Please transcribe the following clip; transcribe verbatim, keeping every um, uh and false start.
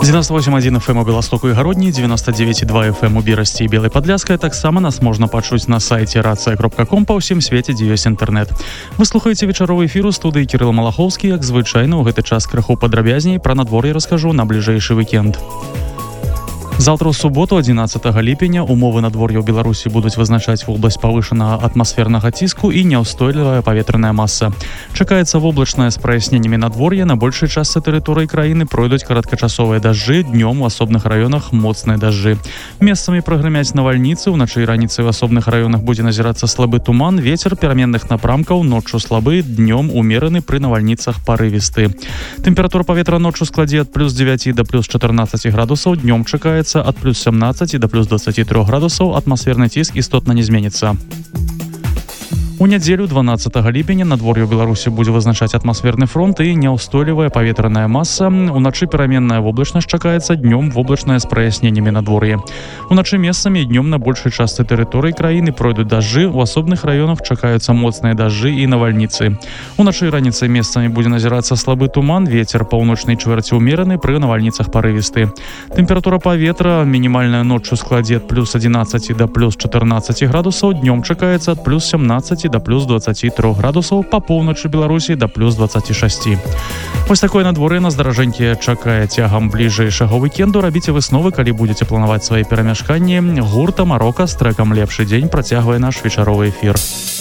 девяносто восемь и один эф эм у Беластоку и Гародні, девяносто девять и два эф эм у Берасці і Белай Падляшскай. Таксама нас можна пачуць на сайце рацыя кропка ком па ўсім свеце, дзе ёсць інтэрнэт. Вы слухаеце вечаровы эфір у студыі Кірыла Малахоўскі. Як звычайна, ў гэты час крыху падрабязней пра надвор'е раскажу на бліжэйшы вікенд. Завтра ў суботу, адзінаццатага ліпеня, умовы надвор'я ў Беларусі будуць вызначаць вобласць павышанага атмасфернага ціску і няўстойлівая паветраная маса. Чакаецца воблачнае з праясненнямі надвор'я, на большай частцы тэрыторыі краіны пройдуць кароткачасовыя дажджы, днём у асобных раёнах моцныя дажджы. Месцамі прагрымяць навальніцы, уначы і раніцай у асобных раёнах будзе назірацца слабы туман, вецер пераменных напрамкаў, ноччу слабы, днём умераны, пры навальніцах парывісты. Тэмпература паветра ноччу складзе ад плюс дзевяці да плюс чатырнаццаці градусаў, днём чакаецца ад плюс сямнаццаці да плюс дваццаці трох градусаў, атмасферны ціск істотна не зменіцца. У нядзелю дванаццатага ліпеня надвор'е ў Беларусі будзе вызначаць атмасферны фронт і няўстойлівая паветраная маса. Уначы пераменная воблачнасць чакаецца, днём воблачная з праясненнямі надвор'я. Уначы месцамі і днём на большай частцы тэрыторыі краіны пройдуць дажджы, у асобных раёнах чакаюцца моцныя дажджы і навальніцы. Уначы і раніцай месцамі будзе назірацца слабы туман, вецер паўночнай чвэрці ўмераны, пры навальніцах парывісты. Тэмпература паветра мінімальная ноччу складзе ад плюс адзінаццаці да плюс чатырнаццаці градусаў, днём чакаецца ад плюс сямнаццаці да плюс дваццаці трох градусаў, па поўначы Беларусі да плюс дваццаці шасці. Вось такое надвор'е нас даражэнькі чакае цягам бліжэйшага вікенду. Рабіце высновы, калі будзеце планаваць свае перамяшканні. Гурт Амарока з трэкам «Лепшы дзень» працягвае наш вечаровы эфір.